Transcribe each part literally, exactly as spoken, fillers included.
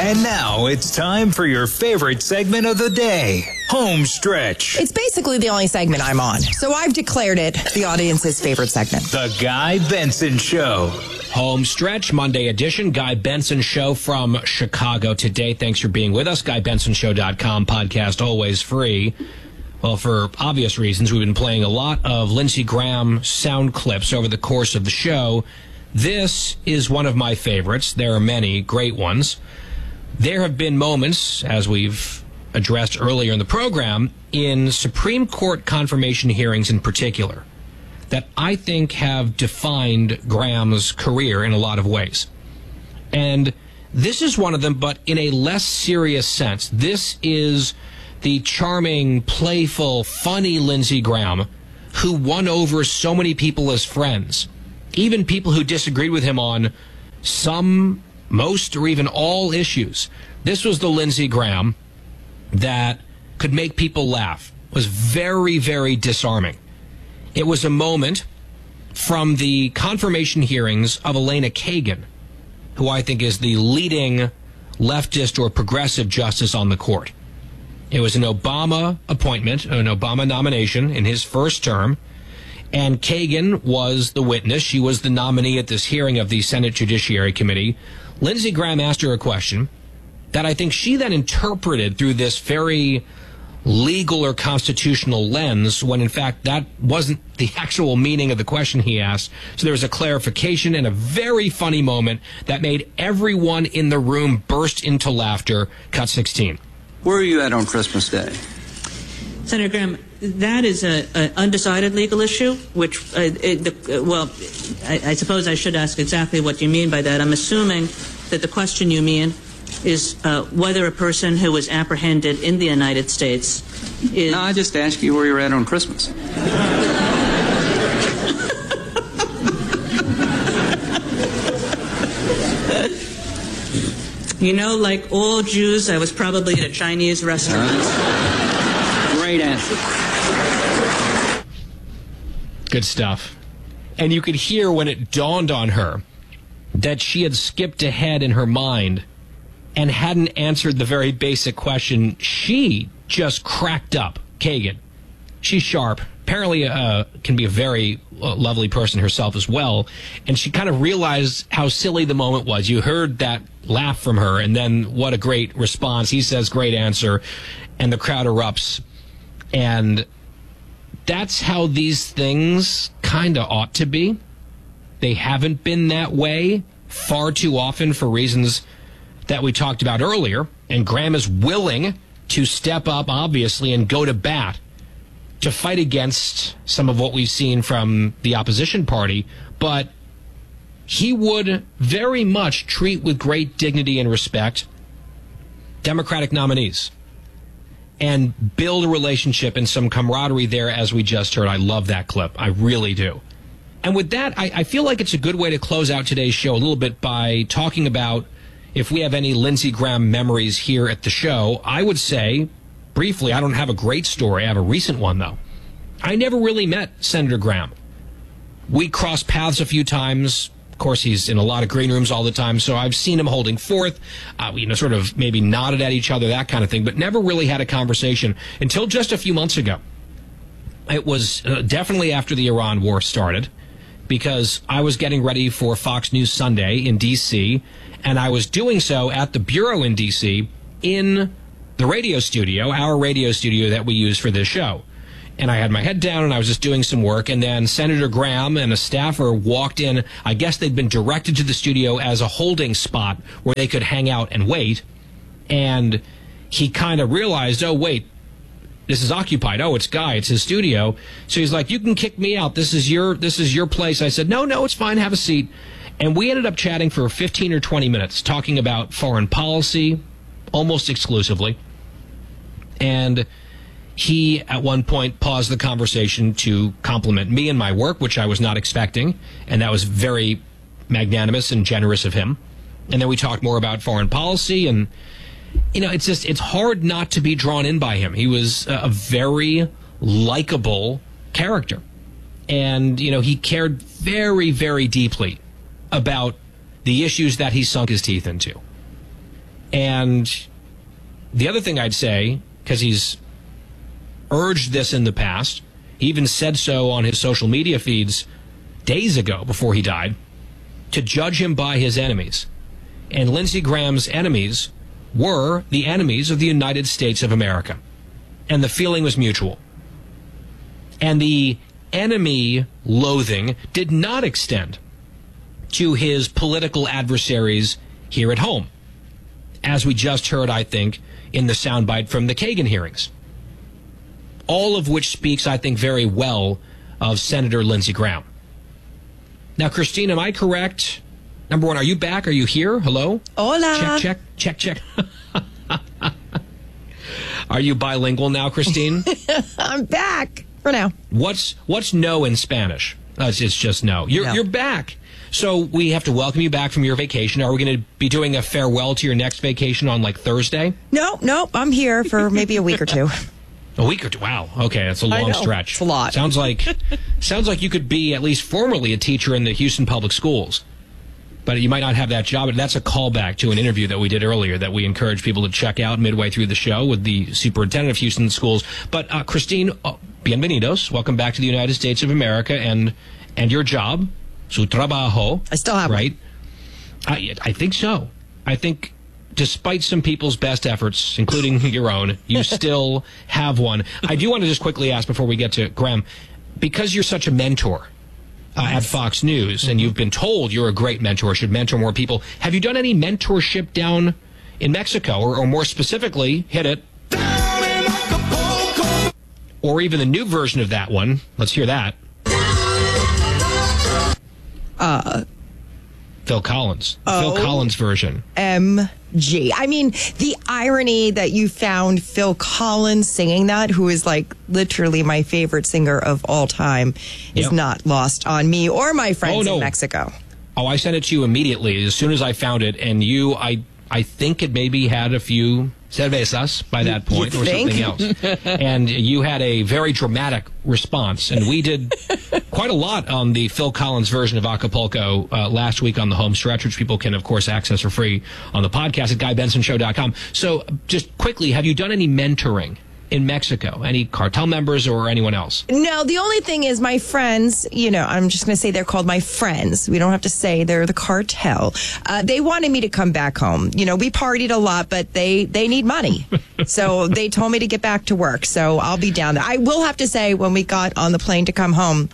And now it's time for your favorite segment of the day, Home Stretch. It's basically the only segment I'm on, so I've declared it the audience's favorite segment. The Guy Benson Show. Home Stretch, Monday edition, Guy Benson Show from Chicago today. Thanks for being with us. Guy Benson Show dot com, podcast always free. Well, for obvious reasons, we've been playing a lot of Lindsey Graham sound clips over the course of the show. This is one of my favorites. There are many great ones. There have been moments, as we've addressed earlier in the program, in Supreme Court confirmation hearings in particular, that I think have defined Graham's career in a lot of ways. And this is one of them, but in a less serious sense. This is the charming, playful, funny Lindsey Graham who won over so many people as friends, even people who disagreed with him on some, most, or even all issues. This was the Lindsey Graham that could make people laugh, was very, very disarming. It was a moment from the confirmation hearings of Elena Kagan, who I think is the leading leftist or progressive justice on the court. It was an Obama appointment, an Obama nomination in his first term, and Kagan was the witness. She was the nominee at this hearing of the Senate Judiciary Committee. Lindsey Graham asked her a question that I think she then interpreted through this very legal or constitutional lens, when in fact that wasn't the actual meaning of the question he asked. So there was a clarification and a very funny moment that made everyone in the room burst into laughter. Cut sixteen. Where are you at on Christmas Day? Senator Graham, that is an undecided legal issue, which, uh, it, the, uh, well, I, I suppose I should ask exactly what you mean by that. I'm assuming that the question you mean is uh, whether a person who was apprehended in the United States is... No, I just asked you where you're at on Christmas. You know, like all Jews, I was probably at a Chinese restaurant. Uh, great answer. Good stuff. And you could hear when it dawned on her that she had skipped ahead in her mind and hadn't answered the very basic question. She just cracked up. Kagan. She's sharp. Apparently uh, can be a very uh, lovely person herself as well. And she kind of realized how silly the moment was. You heard that laugh from her, and then what a great response. He says, great answer, and the crowd erupts. And that's how these things kind of ought to be. They haven't been that way far too often for reasons that we talked about earlier. And Graham is willing to step up, obviously, and go to bat to fight against some of what we've seen from the opposition party. But he would very much treat with great dignity and respect Democratic nominees and build a relationship and some camaraderie there, as we just heard. I love that clip. I really do. And with that, I, I feel like it's a good way to close out today's show a little bit by talking about if we have any Lindsey Graham memories here at the show. I would say, briefly, I don't have a great story. I have a recent one, though. I never really met Senator Graham. We crossed paths a few times. Of course, he's in a lot of green rooms all the time, so I've seen him holding forth, uh, you know, sort of maybe nodded at each other, that kind of thing, but never really had a conversation until just a few months ago. It was uh, definitely after the Iran war started, because I was getting ready for Fox News Sunday in D C, and I was doing so at the Bureau in D C in the radio studio, our radio studio that we use for this show. And I had my head down and I was just doing some work, and then Senator Graham and a staffer walked in. I guess they'd been directed to the studio as a holding spot where they could hang out and wait. And he kind of realized, oh, wait, this is occupied. Oh, it's Guy. It's his studio. So he's like, you can kick me out. This is your this is your place. I said, no, no, it's fine. Have a seat. And we ended up chatting for fifteen or twenty minutes, talking about foreign policy almost exclusively. And he, at one point, paused the conversation to compliment me and my work, which I was not expecting. And that was very magnanimous and generous of him. And then we talked more about foreign policy. And, you know, it's just, it's hard not to be drawn in by him. He was a very likable character. And, you know, he cared very, very deeply about the issues that he sunk his teeth into. And the other thing I'd say, because he's urged this in the past, he even said so on his social media feeds days ago before he died, to judge him by his enemies. And Lindsey Graham's enemies were the enemies of the United States of America. And the feeling was mutual. And the enemy loathing did not extend to his political adversaries here at home, as we just heard, I think, in the soundbite from the Kagan hearings. All of which speaks, I think, very well of Senator Lindsey Graham. Now, Christine, am I correct? Number one, are you back? Are you here? Hello? Hola. Check, check, check, check. Are you bilingual now, Christine? I'm back for now. What's what's no in Spanish? Uh, it's, it's just no. You're, No. you're back. So we have to welcome you back from your vacation. Are we going to be doing a farewell to your next vacation on, like, Thursday? No, no, I'm here for maybe a week or two. A week or two. Wow. Okay, that's a I long know, stretch. it's a lot. Sounds like sounds like you could be at least formerly a teacher in the Houston Public Schools, but you might not have that job. And that's a callback to an interview that we did earlier that we encourage people to check out midway through the show with the superintendent of Houston Schools. But uh, Christine, uh, bienvenidos. Welcome back to the United States of America and and your job, su trabajo. I still have one. right. I I think so. I think. Despite some people's best efforts, including your own, you still have one. I do want to just quickly ask before we get to Graham, because you're such a mentor uh, at Fox News, and you've been told you're a great mentor, should mentor more people, have you done any mentorship down in Mexico, or, or more specifically, hit it, or even the new version of that one? Let's hear that. Uh, Phil Collins. Oh. Phil Collins version. M G. I mean, the irony that you found Phil Collins singing that, who is like literally my favorite singer of all time, is Yep. not lost on me or my friends Oh, no. in Mexico. Oh, I sent it to you immediately as soon as I found it, and you, I, I think it maybe had a few cervezas by that point, You or think? something else, and you had a very dramatic response, and we did quite a lot on the Phil Collins version of Acapulco uh, last week on the home stretch, which people can, of course, access for free on the podcast at guy benson show dot com. So, just quickly, have you done any mentoring in Mexico? Any cartel members or anyone else? No, the only thing is my friends, you know, I'm just going to say they're called my friends. We don't have to say they're the cartel. Uh, they wanted me to come back home. You know, we partied a lot, but they, they need money. So they told me to get back to work. So I'll be down there. I will have to say, when we got on the plane to come home,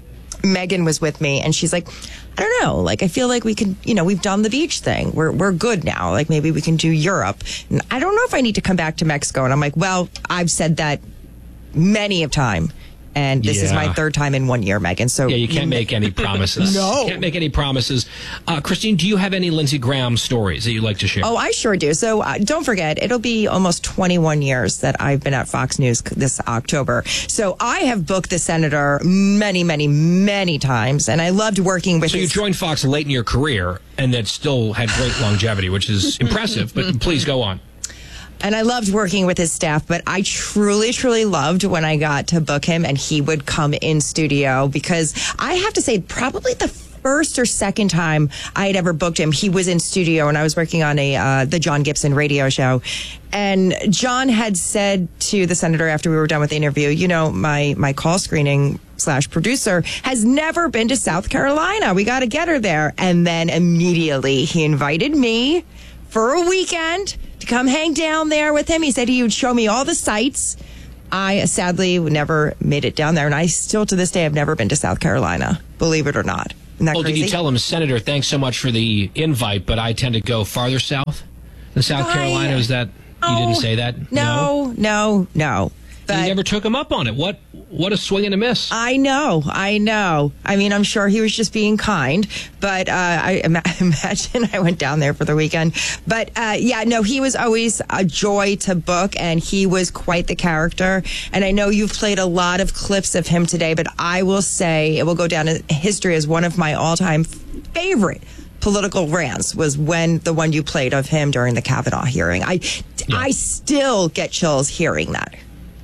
Megan was with me, and she's like, I don't know, like, I feel like we can, you know, we've done the beach thing. We're we're good now. Like, maybe we can do Europe. And I don't know if I need to come back to Mexico. And I'm like, well, I've said that many of time. And this is Yeah. my third time in one year, Megan. So Yeah, you can't make any promises. No. You can't make any promises. Uh, Christine, do you have any Lindsey Graham stories that you'd like to share? Oh, I sure do. So uh, don't forget, it'll be almost twenty-one years that I've been at Fox News c- this October. So I have booked the senator many, many, many times, and I loved working with So you his- joined Fox late in your career, and that still had great longevity, which is impressive, but please go on. And I loved working with his staff, but I truly, truly loved when I got to book him and he would come in studio, because I have to say, probably the first or second time I had ever booked him, he was in studio, and I was working on a uh, the John Gibson radio show. And John had said to the senator after we were done with the interview, you know, my, my call screening slash producer has never been to South Carolina. We got to get her there. And then immediately he invited me for a weekend to come hang down there with him. He said he would show me all the sights. I sadly never made it down there, and I still to this day have never been to South Carolina, believe it or not. Isn't that Well, crazy? did you tell him, Senator, thanks so much for the invite, but I tend to go farther south than South I- Carolina? Is that, you didn't say that? No, no, no. You But never took him up on it. What What a swing and a miss. I know, I know. I mean, I'm sure he was just being kind, but uh, I ima- imagine I went down there for the weekend. But uh, yeah, no, he was always a joy to book, and he was quite the character. And I know you've played a lot of clips of him today, but I will say it will go down in history as one of my all-time favorite political rants was when the one you played of him during the Kavanaugh hearing. I, Yeah. I still get chills hearing that.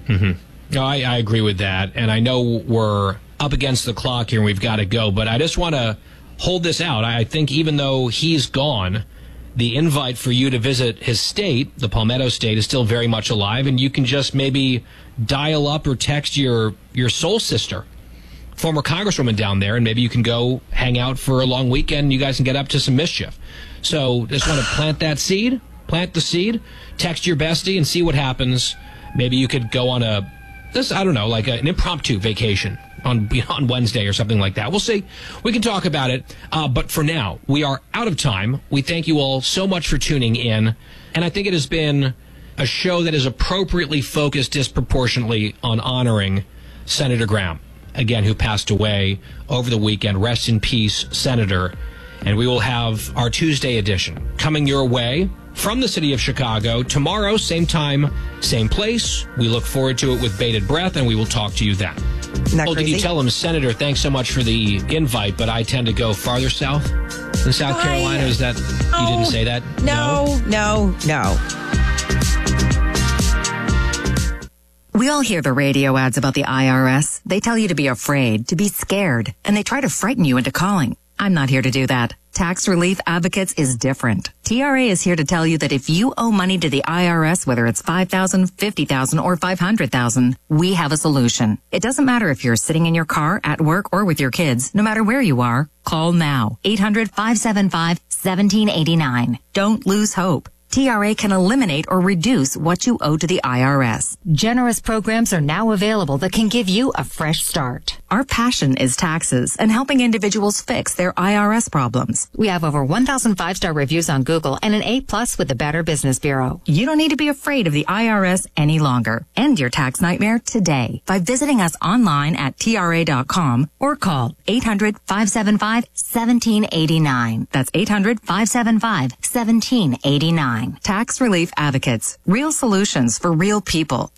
No, I, I agree with that. And I know we're up against the clock here and we've got to go, but I just want to hold this out. I think even though he's gone, the invite for you to visit his state, the Palmetto State, is still very much alive, and you can just maybe dial up or text your, your soul sister, former congresswoman down there, and maybe you can go hang out for a long weekend and you guys can get up to some mischief. So just want to plant that seed, plant the seed, text your bestie and see what happens. Maybe you could go on a, this I don't know, like a, an impromptu vacation on on Wednesday or something like that. We'll see. We can talk about it. Uh, but for now, we are out of time. We thank you all so much for tuning in. And I think it has been a show that is appropriately focused disproportionately on honoring Senator Graham, again, who passed away over the weekend. Rest in peace, Senator. And we will have our Tuesday edition coming your way from the city of Chicago tomorrow, same time, same place. We look forward to it with bated breath, and we will talk to you then. Oh, did you tell him, Senator, thanks so much for the invite, but I tend to go farther south in South Fine. Carolina? Is that, no, you didn't say that? No, no, no. We all hear the radio ads about the I R S. They tell you to be afraid, to be scared, and they try to frighten you into calling. I'm not here to do that. Tax Relief Advocates is different. T R A is here to tell you that if you owe money to the I R S, whether it's five thousand dollars, fifty thousand dollars, or five hundred thousand dollars, we have a solution. It doesn't matter if you're sitting in your car, at work, or with your kids. No matter where you are, call now. eight hundred, five seven five, one seven eight nine. Don't lose hope. T R A can eliminate or reduce what you owe to the I R S. Generous programs are now available that can give you a fresh start. Our passion is taxes and helping individuals fix their I R S problems. We have over one thousand five-star reviews on Google and an A plus with the Better Business Bureau. You don't need to be afraid of the I R S any longer. End your tax nightmare today by visiting us online at T R A dot com or call eight hundred, five seven five, one seven eight nine. That's eight hundred, five seven five, one seven eight nine. Tax Relief Advocates. Real solutions for real people.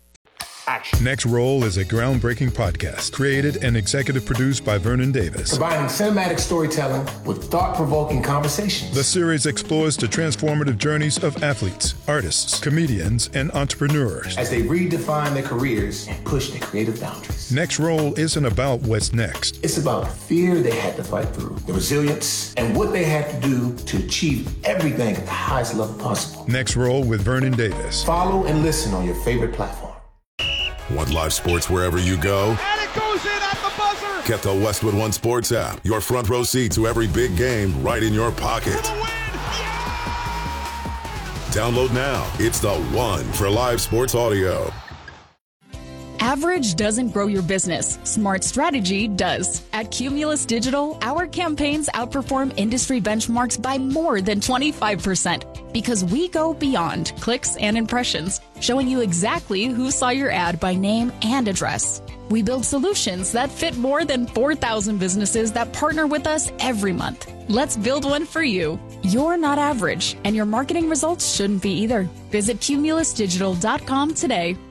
Next Roll is a groundbreaking podcast created and executive produced by Vernon Davis. Combining cinematic storytelling with thought-provoking conversations. The series explores the transformative journeys of athletes, artists, comedians, and entrepreneurs as they redefine their careers and push their creative boundaries. Next Roll isn't about what's next. It's about the fear they had to fight through, the resilience, and what they had to do to achieve everything at the highest level possible. Next Roll with Vernon Davis. Follow and listen on your favorite platform. Want live sports wherever you go? And it goes in at the buzzer! Get the Westwood One Sports app. Your front row seat to every big game right in your pocket. Yeah! Download now. It's the one for live sports audio. Average doesn't grow your business. Smart strategy does. At Cumulus Digital, our campaigns outperform industry benchmarks by more than twenty-five percent because we go beyond clicks and impressions, showing you exactly who saw your ad by name and address. We build solutions that fit more than four thousand businesses that partner with us every month. Let's build one for you. You're not average, and your marketing results shouldn't be either. Visit cumulus digital dot com today.